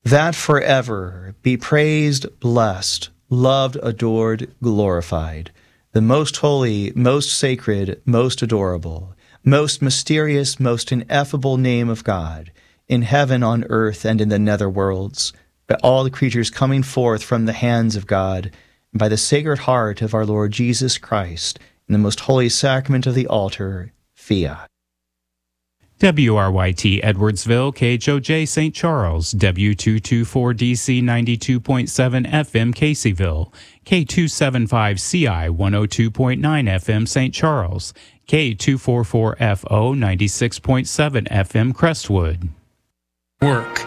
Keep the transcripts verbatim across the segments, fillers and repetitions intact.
that forever be praised, blessed, loved, adored, glorified, the most holy, most sacred, most adorable, most mysterious, most ineffable name of God, in heaven, on earth, and in the nether worlds, by all the creatures coming forth from the hands of God, and by the Sacred Heart of our Lord Jesus Christ, in the most holy sacrament of the altar, Fiat. W R Y T Edwardsville, K H O J Saint Charles, W two twenty-four D C ninety-two point seven F M Caseyville, K two seventy-five C I one oh two point nine F M Saint Charles, K two forty-four F O ninety-six point seven F M Crestwood. Work.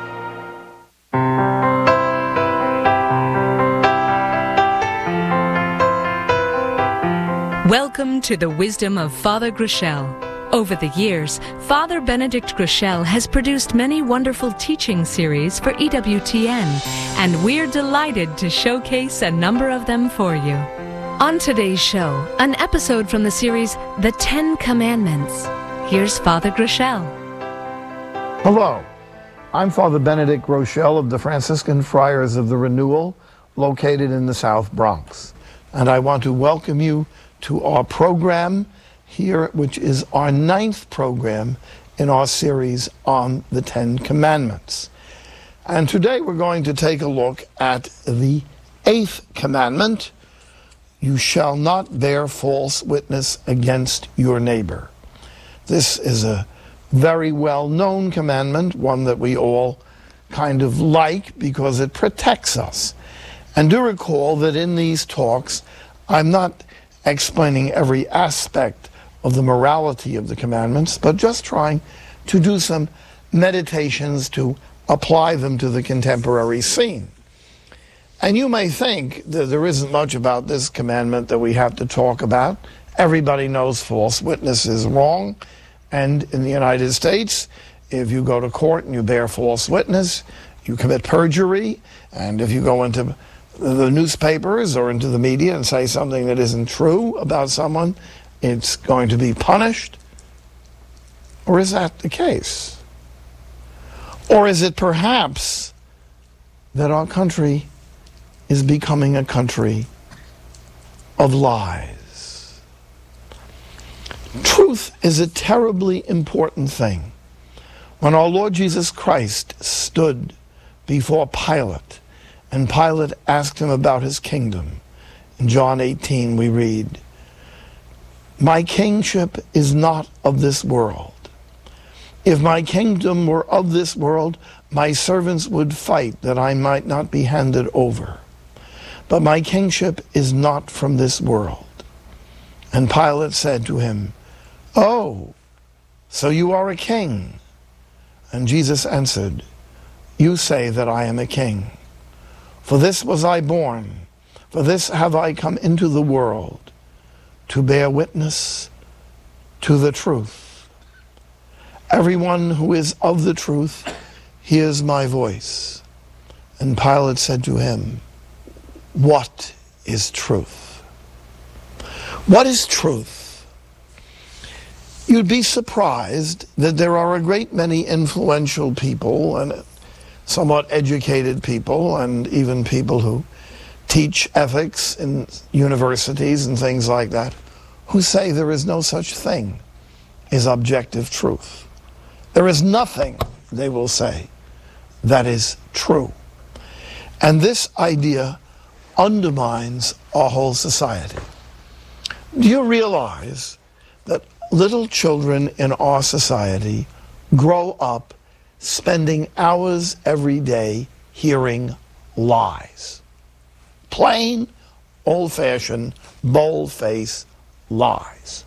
Welcome to the wisdom of Father Groeschel. Over the years, Father Benedict Groeschel has produced many wonderful teaching series for E W T N, and we're delighted to showcase a number of them for you. On today's show, an episode from the series The Ten Commandments. Here's Father Groeschel. Hello, I'm Father Benedict Groeschel of the Franciscan Friars of the Renewal, located in the South Bronx. And I want to welcome you to our program here, which is our ninth program in our series on the Ten Commandments. And today we're going to take a look at the eighth commandment: you shall not bear false witness against your neighbor. This is a very well-known commandment, one that we all kind of like because it protects us. And do recall that in these talks, I'm not explaining every aspect of the morality of the commandments, but just trying to do some meditations to apply them to the contemporary scene. And you may think that there isn't much about this commandment that we have to talk about. Everybody knows false witness is wrong, and in the United States, if you go to court and you bear false witness, you commit perjury, and if you go into the newspapers or into the media and say something that isn't true about someone, it's going to be punished. Or is that the case? Or is it perhaps that our country is becoming a country of lies? Truth is a terribly important thing. When our Lord Jesus Christ stood before Pilate, and Pilate asked him about his kingdom, in John eighteen we read, "My kingship is not of this world. If my kingdom were of this world, my servants would fight that I might not be handed over. But my kingship is not from this world." And Pilate said to him, "Oh, so you are a king?" And Jesus answered, "You say that I am a king. For this was I born, for this have I come into the world, to bear witness to the truth. Everyone who is of the truth hears my voice." And Pilate said to him, "What is truth?" What is truth? You'd be surprised that there are a great many influential people and somewhat educated people and even people who teach ethics in universities and things like that, who say there is no such thing as objective truth. There is nothing, they will say, that is true. And this idea undermines our whole society. Do you realize that little children in our society grow up spending hours every day hearing lies? Plain, old-fashioned, bold-faced lies.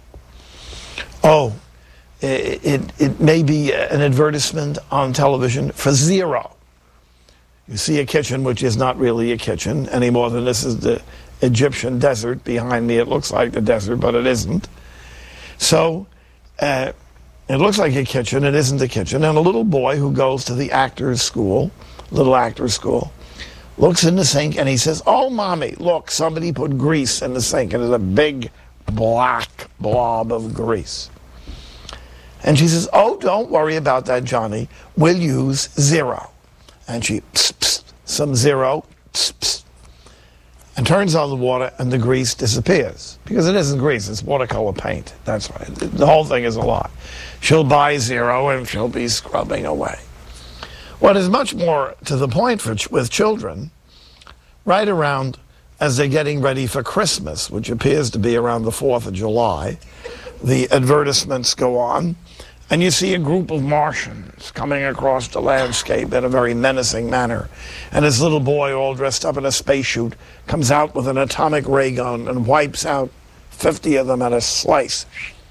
Oh, it, it, it may be an advertisement on television for Zero. You see a kitchen which is not really a kitchen any more than this is the Egyptian desert behind me. It looks like the desert, but it isn't. So uh, it looks like a kitchen. It isn't a kitchen. And a little boy who goes to the actor's school, little actor's school, looks in the sink and he says, "Oh, Mommy, look, somebody put grease in the sink." And there's a big black blob of grease. And she says, "Oh, don't worry about that, Johnny. We'll use Zero." and she pss, pss, some zero, pss, pss, and turns on the water, and the grease disappears. Because it isn't grease, it's watercolor paint. That's right. The whole thing is a lie. She'll buy zero, and she'll be scrubbing away. What is much more to the point for ch with children, right around as they're getting ready for Christmas, which appears to be around the fourth of July, the advertisements go on, and you see a group of Martians coming across the landscape in a very menacing manner. And this little boy, all dressed up in a spacesuit, comes out with an atomic ray gun and wipes out fifty of them at a slice.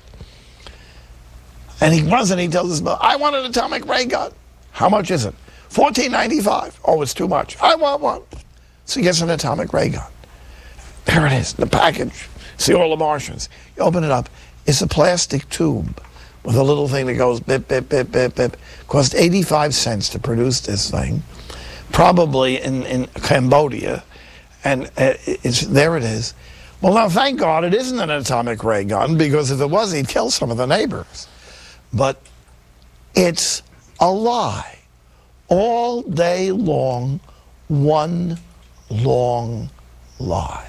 And he runs and he tells his mother, I want an atomic ray gun. How much is it? fourteen ninety-five. Oh, it's too much. I want one. So he gets an atomic ray gun. There it is, the package. See all the Martians. You open it up. It's a plastic tube with a little thing that goes bip, bip, bip, bip, bip. Cost eighty-five cents to produce this thing, probably in, in Cambodia, and uh, it's there it is. Well, now, thank God it isn't an atomic ray gun, because if it was, he'd kill some of the neighbors. But it's a lie. All day long, one long lie.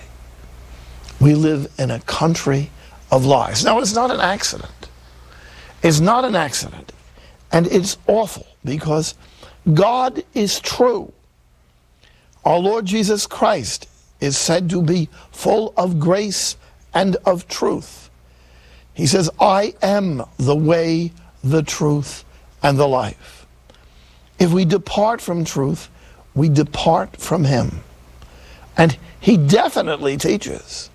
We live in a country of lies. Now, it's not an accident. It's not an accident. And it's awful, because God is true. Our Lord Jesus Christ is said to be full of grace and of truth. He says, I am the way, the truth, and the life. If we depart from truth, we depart from him. And he definitely teaches,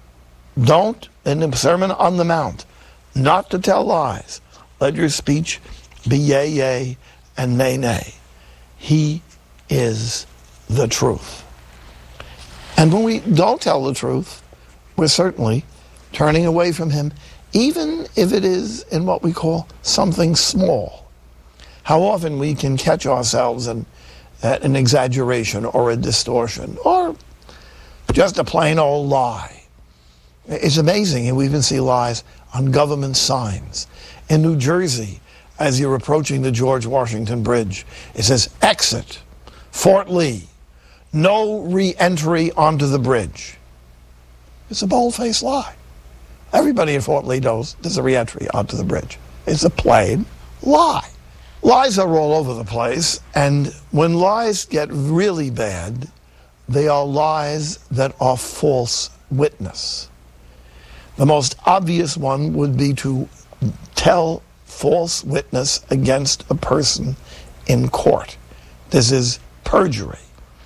don't, in the Sermon on the Mount, not to tell lies. Let your speech be yea, yea, and nay, nay. He is the truth. And when we don't tell the truth, we're certainly turning away from him, even if it is in what we call something small. How often we can catch ourselves in uh, an exaggeration or a distortion or just a plain old lie. It's amazing, and we even see lies on government signs. In New Jersey, as you're approaching the George Washington Bridge, it says, exit, Fort Lee, no re-entry onto the bridge. It's a bold-faced lie. Everybody in Fort Lee knows there's a re-entry onto the bridge. It's a plain lie. Lies are all over the place, and when lies get really bad, they are lies that are false witness. The most obvious one would be to tell false witness against a person in court. This is perjury.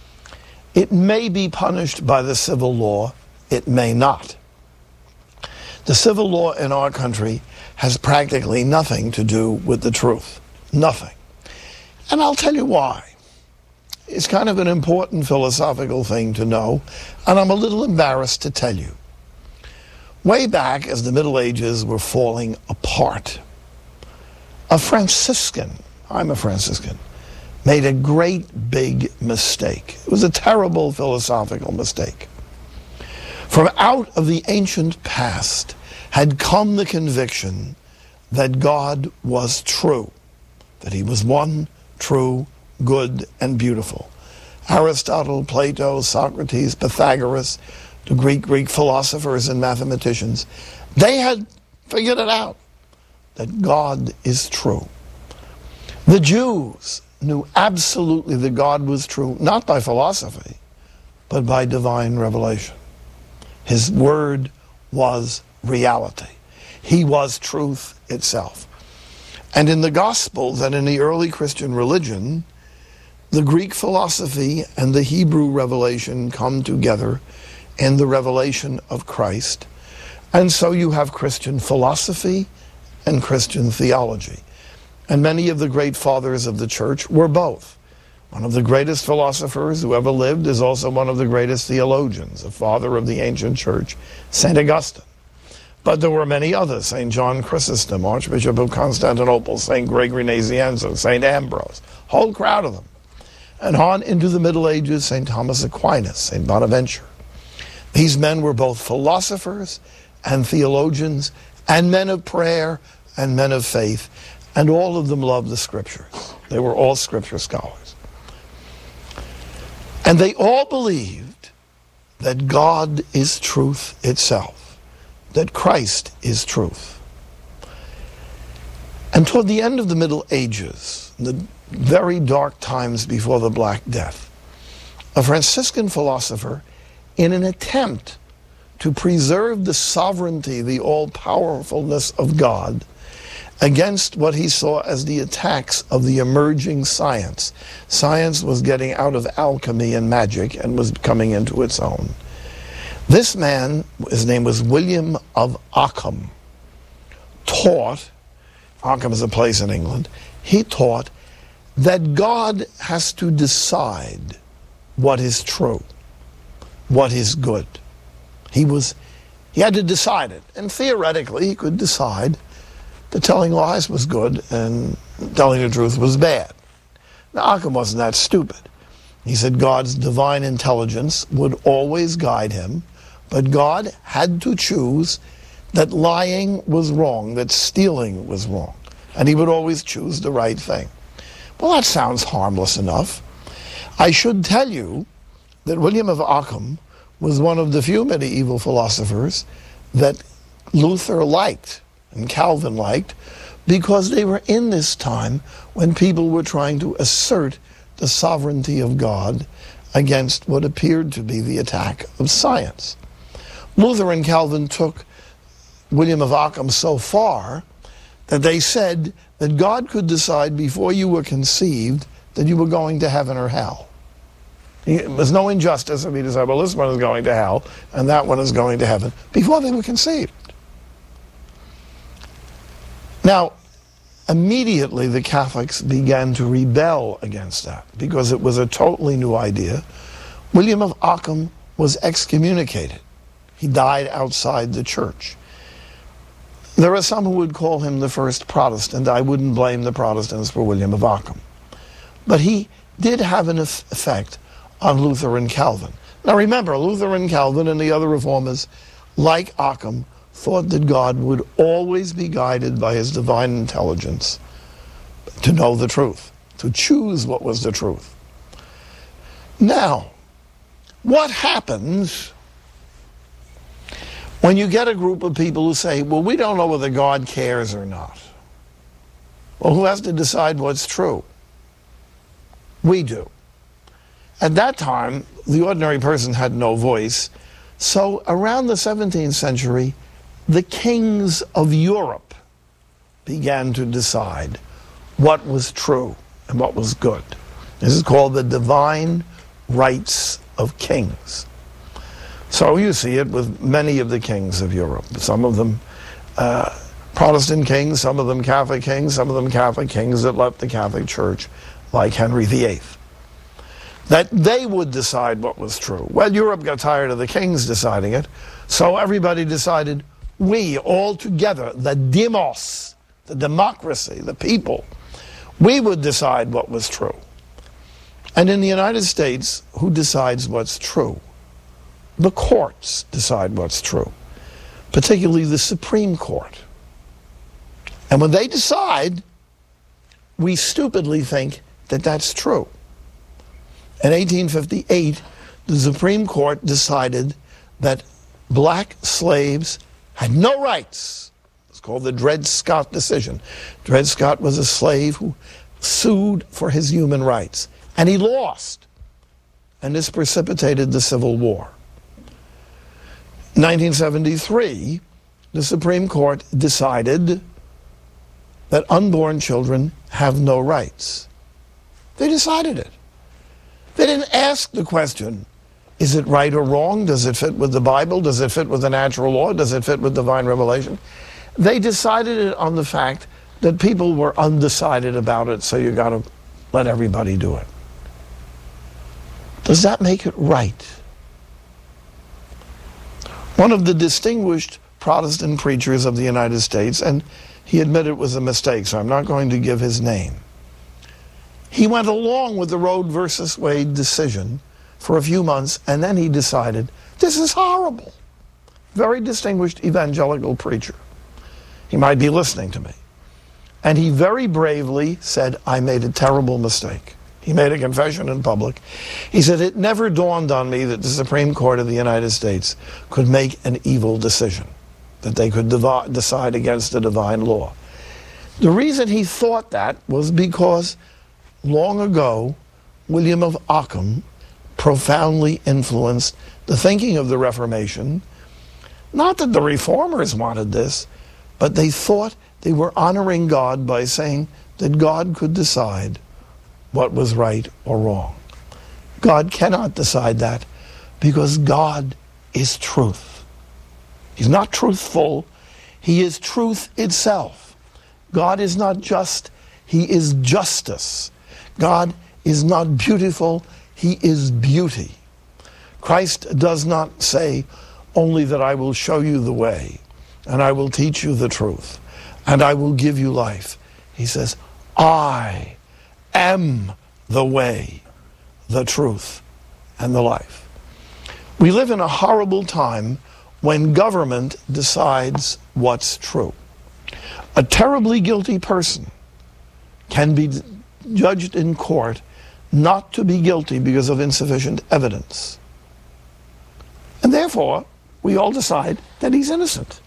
It may be punished by the civil law, it may not. The civil law in our country has practically nothing to do with the truth. Nothing. And I'll tell you why. It's kind of an important philosophical thing to know, and I'm a little embarrassed to tell you. Way back, as the Middle Ages were falling apart, a Franciscan, I'm a Franciscan, made a great big mistake. It was a terrible philosophical mistake. From out of the ancient past had come the conviction that God was true, that he was one, true, good, and beautiful. Aristotle, Plato, Socrates, Pythagoras, the Greek, Greek philosophers and mathematicians, they had figured it out, that God is true. The Jews knew absolutely that God was true, not by philosophy, but by divine revelation. His word was reality. He was truth itself. And in the Gospels and in the early Christian religion, the Greek philosophy and the Hebrew revelation come together in the revelation of Christ. And so you have Christian philosophy and Christian theology. And many of the great fathers of the church were both. One of the greatest philosophers who ever lived is also one of the greatest theologians, a father of the ancient church, Saint Augustine. But there were many others, Saint John Chrysostom, Archbishop of Constantinople, Saint Gregory Nazianzen, Saint Ambrose, whole crowd of them. And on into the Middle Ages, Saint Thomas Aquinas, Saint Bonaventure. These men were both philosophers and theologians and men of prayer and men of faith, and all of them loved the scriptures. They were all scripture scholars. And they all believed that God is truth itself, that Christ is truth. And toward the end of the Middle Ages, the very dark times before the Black Death, a Franciscan philosopher, in an attempt to preserve the sovereignty, the all-powerfulness of God, against what he saw as the attacks of the emerging science. Science was getting out of alchemy and magic and was coming into its own. This man, his name was William of Ockham, taught, Ockham is a place in England, he taught that God has to decide what is true, what is good. He was, he had to decide it, and theoretically he could decide that telling lies was good and telling the truth was bad. Now, Ockham wasn't that stupid. He said God's divine intelligence would always guide him, but God had to choose that lying was wrong, that stealing was wrong, and he would always choose the right thing. Well, that sounds harmless enough. I should tell you that William of Ockham was one of the few medieval philosophers that Luther liked and Calvin liked, because they were in this time when people were trying to assert the sovereignty of God against what appeared to be the attack of science. Luther and Calvin took William of Ockham so far that they said that God could decide before you were conceived that you were going to heaven or hell. It was no injustice if he decided, well, this one is going to hell and that one is going to heaven, before they were conceived. Now, immediately the Catholics began to rebel against that because it was a totally new idea. William of Ockham was excommunicated. He died outside the church. There are some who would call him the first Protestant. I wouldn't blame the Protestants for William of Ockham. But he did have an effect on Luther and Calvin. Now remember, Luther and Calvin and the other reformers, like Ockham, thought that God would always be guided by his divine intelligence to know the truth, to choose what was the truth. Now, what happens when you get a group of people who say, well, we don't know whether God cares or not? Well, who has to decide what's true? We do. At that time, the ordinary person had no voice, so around the seventeenth century, the kings of Europe began to decide what was true and what was good. This is called the divine rights of kings. So you see it with many of the kings of Europe. Some of them uh, Protestant kings, some of them Catholic kings, some of them Catholic kings that left the Catholic Church, like Henry the Eighth. That they would decide what was true. Well, Europe got tired of the kings deciding it, so everybody decided, we all together, the demos, the democracy, the people, we would decide what was true. And in the United States, who decides what's true? The courts decide what's true, particularly the Supreme Court. And when they decide, we stupidly think that that's true. In eighteen fifty-eight, the Supreme Court decided that black slaves had no rights. It's called the Dred Scott decision. Dred Scott was a slave who sued for his human rights, and he lost. And this precipitated the Civil War. In nineteen seventy-three, the Supreme Court decided that unborn children have no rights. They decided it. They didn't ask the question, is it right or wrong? Does it fit with the Bible? Does it fit with the natural law? Does it fit with divine revelation? They decided it on the fact that people were undecided about it, so you got to let everybody do it. Does that make it right? One of the distinguished Protestant preachers of the United States, and he admitted it was a mistake, so I'm not going to give his name. He went along with the Roe versus Wade decision for a few months, and then he decided, this is horrible. Very distinguished evangelical preacher. He might be listening to me. And he very bravely said, I made a terrible mistake. He made a confession in public. He said, "It never dawned on me that the Supreme Court of the United States could make an evil decision, that they could devi- decide against the divine law." The reason he thought that was because long ago, William of Ockham profoundly influenced the thinking of the Reformation. Not that the reformers wanted this, but they thought they were honoring God by saying that God could decide what was right or wrong. God cannot decide that because God is truth. He's not truthful. He is truth itself. God is not just. He is justice. God is not beautiful. He is beauty. Christ does not say only that I will show you the way and I will teach you the truth and I will give you life. He says, I am the way, the truth, and the life. We live in a horrible time when government decides what's true. A terribly guilty person can be judged in court not to be guilty because of insufficient evidence. And therefore, we all decide that he's innocent.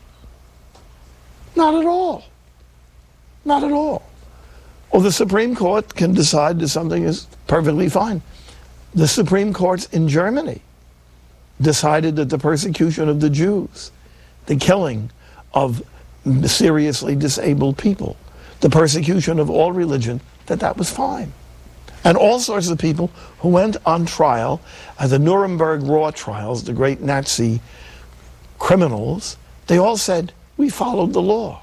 Not at all. Not at all. Or the Supreme Court can decide that something is perfectly fine. The Supreme Courts in Germany decided that the persecution of the Jews, the killing of seriously disabled people, the persecution of all religion, that that was fine. And all sorts of people who went on trial at the Nuremberg Raw trials, the great Nazi criminals, they all said, we followed the law.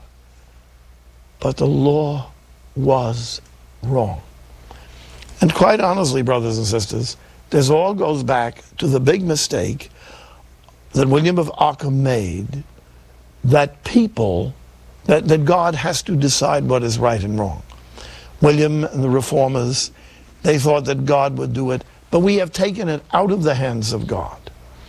But the law was wrong. And quite honestly, brothers and sisters, this all goes back to the big mistake that William of Ockham made, that people, that, that God has to decide what is right and wrong. William and the reformers, they thought that God would do it, but we have taken it out of the hands of God.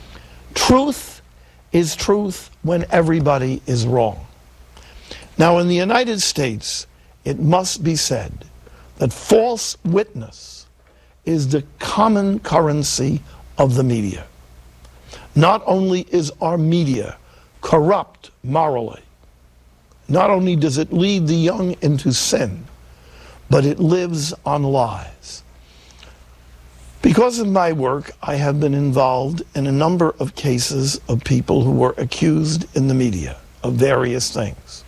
Truth is truth when everybody is wrong. Now, in the United States, it must be said that false witness is the common currency of the media. Not only is our media corrupt morally, not only does it lead the young into sin, but it lives on lies. Because of my work, I have been involved in a number of cases of people who were accused in the media of various things.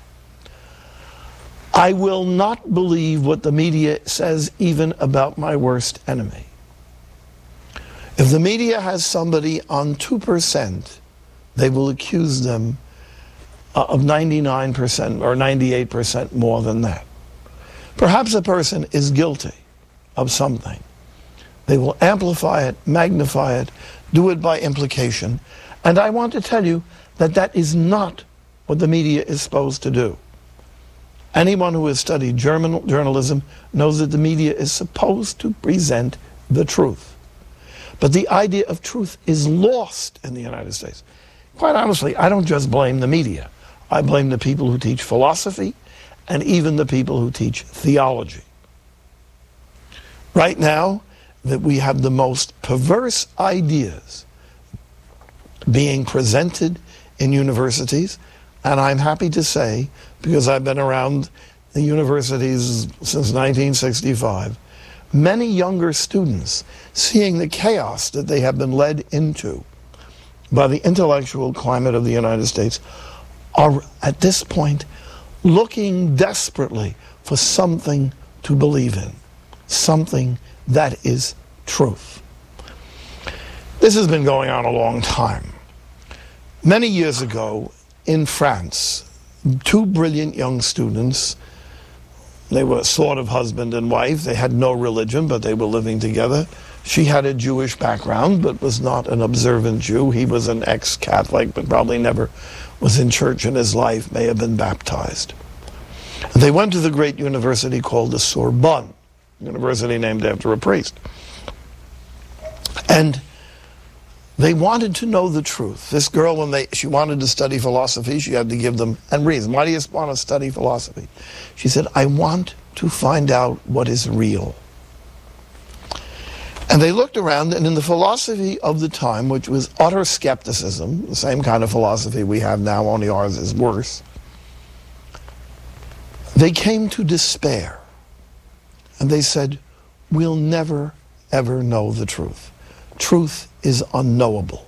I will not believe what the media says even about my worst enemy. If the media has somebody on two percent, they will accuse them of ninety-nine percent or ninety-eight percent more than that. Perhaps a person is guilty of something. They will amplify it, magnify it, do it by implication. And I want to tell you that that is not what the media is supposed to do. Anyone who has studied German journalism knows that the media is supposed to present the truth. But the idea of truth is lost in the United States. Quite honestly, I don't just blame the media. I blame the people who teach philosophy and even the people who teach theology. Right now, that we have the most perverse ideas being presented in universities, and I'm happy to say, because I've been around the universities since nineteen sixty-five, many younger students, seeing the chaos that they have been led into by the intellectual climate of the United States, are at this point looking desperately for something to believe in, something that is truth. This has been going on a long time. Many years ago in France, two brilliant young students, they were sort of husband and wife, they had no religion, but they were living together. She had a Jewish background, but was not an observant Jew. He was an ex-Catholic, but probably never was in church in his life, may have been baptized. They went to the great university called the Sorbonne, university named after a priest. And they wanted to know the truth. This girl, when they she wanted to study philosophy, she had to give them a reason. Why do you want to study philosophy? She said, I want to find out what is real. And they looked around, and in the philosophy of the time, which was utter skepticism, the same kind of philosophy we have now, only ours is worse, they came to despair. And they said, we'll never, ever know the truth. Truth is unknowable.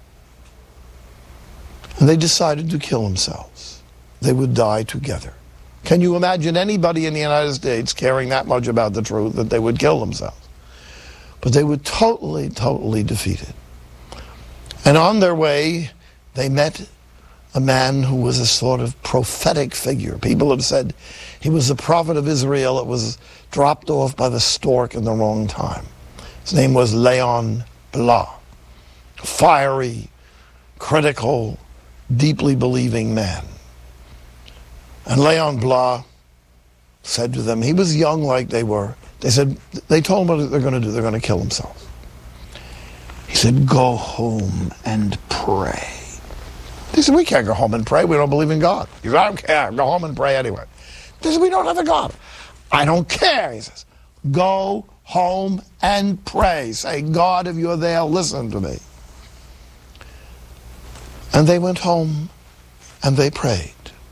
And they decided to kill themselves. They would die together. Can you imagine anybody in the United States caring that much about the truth that they would kill themselves? But they were totally, totally defeated. And on their way, they met a man who was a sort of prophetic figure. People have said he was the prophet of Israel. It was dropped off by the stork in the wrong time. His name was Leon Bloch. Fiery, critical, deeply believing man. And Leon Bloch said to them, he was young like they were. They said, they told him what they're going to do. They're going to kill themselves. He said, go home and pray. They said, we can't go home and pray. We don't believe in God. He said, I don't care. Go home and pray anyway. They said, we don't have a God. I don't care. He says, go home and pray. Say, God, if you're there, listen to me. And they went home and they prayed.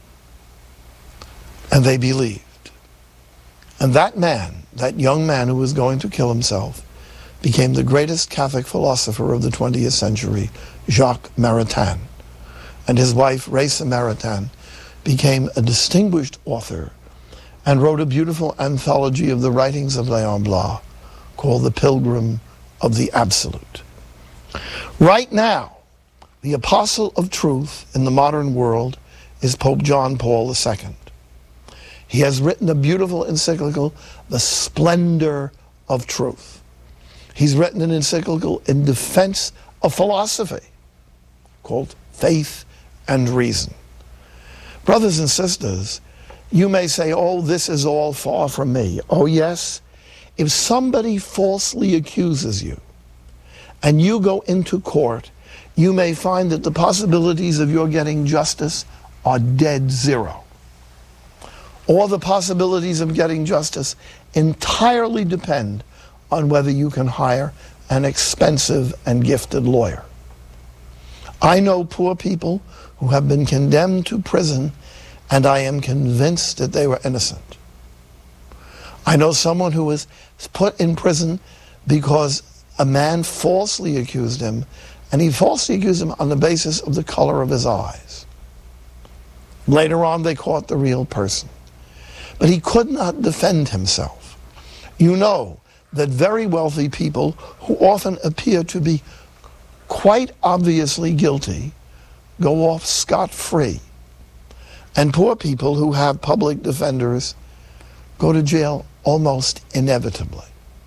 And they believed. And that man, that young man who was going to kill himself, became the greatest Catholic philosopher of the twentieth century, Jacques Maritain. And his wife, Raisa Maritain, became a distinguished author and wrote a beautiful anthology of the writings of Leon Bloch called The Pilgrim of the Absolute. Right now, the apostle of truth in the modern world is Pope John Paul the Second. He has written a beautiful encyclical, The Splendor of Truth. He's written an encyclical in defense of philosophy called Faith and Reason. Brothers and sisters, you may say, oh, this is all far from me. Oh, yes. If somebody falsely accuses you and you go into court, you may find that the possibilities of your getting justice are dead zero. Or the possibilities of getting justice entirely depend on whether you can hire an expensive and gifted lawyer. I know poor people who have been condemned to prison, and I am convinced that they were innocent. I know someone who was put in prison because a man falsely accused him, and he falsely accused him on the basis of the color of his eyes. Later on, they caught the real person. But he could not defend himself. You know that very wealthy people who often appear to be quite obviously guilty go off scot-free. And poor people who have public defenders go to jail almost inevitably.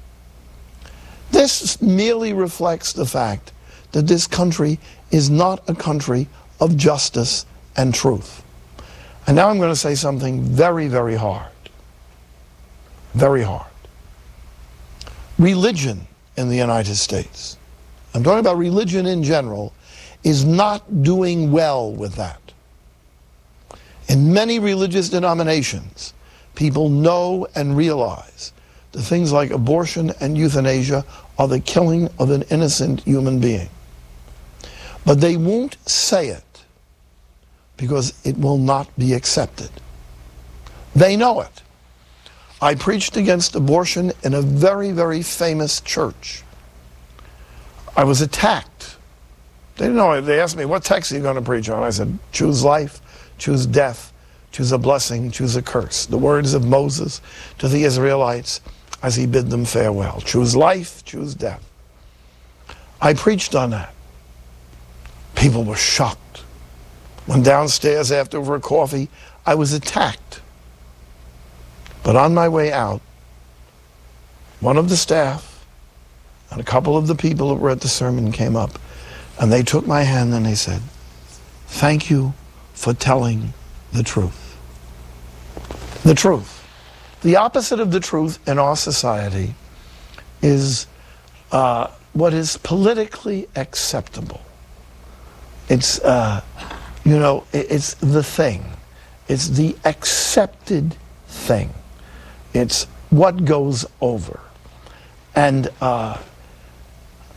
This merely reflects the fact that this country is not a country of justice and truth. And now I'm going to say something very, very hard. Very hard. Religion in the United States, I'm talking about religion in general, is not doing well with that. In many religious denominations, people know and realize that things like abortion and euthanasia are the killing of an innocent human being. But they won't say it because it will not be accepted. They know it. I preached against abortion in a very, very famous church. I was attacked. They didn't know. They asked me, what text are you going to preach on? I said, choose life, choose death, choose a blessing, choose a curse. The words of Moses to the Israelites as he bid them farewell. Choose life, choose death. I preached on that. People were shocked. Went downstairs after for a coffee. I was attacked. But on my way out, one of the staff and a couple of the people that were at the sermon came up, and they took my hand and they said, thank you for telling the truth. The truth. The opposite of the truth in our society is uh, what is politically acceptable. It's, uh, you know, it, it's the thing. It's the accepted thing. It's what goes over. And uh,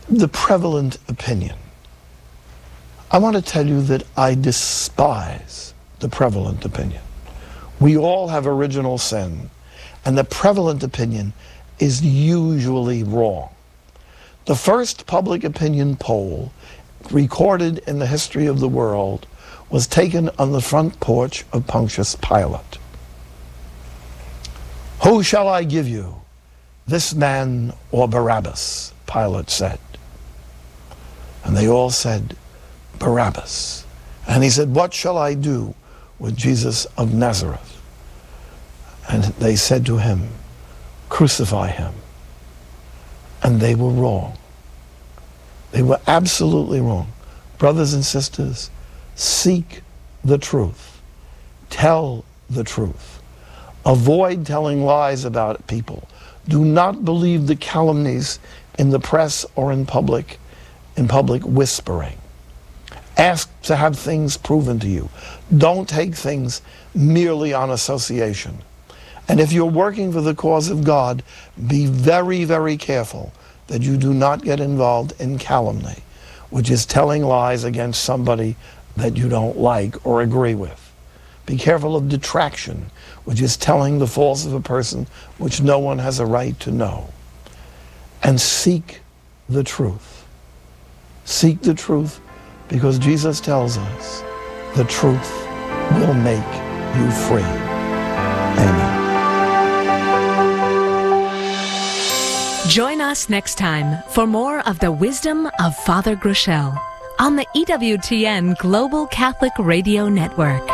the prevalent opinion. I want to tell you that I despise the prevalent opinion. We all have original sin, and the prevalent opinion is usually wrong. The first public opinion poll recorded in the history of the world was taken on the front porch of Pontius Pilate. "Who shall I give you, this man or Barabbas?" Pilate said. And they all said, "Barabbas." And he said, "What shall I do with Jesus of Nazareth?" And they said to him, "Crucify him." And they were wrong. They were absolutely wrong. Brothers and sisters, seek the truth. Tell the truth. Avoid telling lies about people. Do not believe the calumnies in the press or in public, in public whispering. Ask to have things proven to you. Don't take things merely on association. And if you're working for the cause of God, be very, very careful that you do not get involved in calumny, which is telling lies against somebody that you don't like or agree with. Be careful of detraction, which is telling the faults of a person which no one has a right to know. And seek the truth. Seek the truth, because Jesus tells us the truth will make you free. Amen. Join us next time for more of the wisdom of Father Groeschel on the E W T N Global Catholic Radio Network.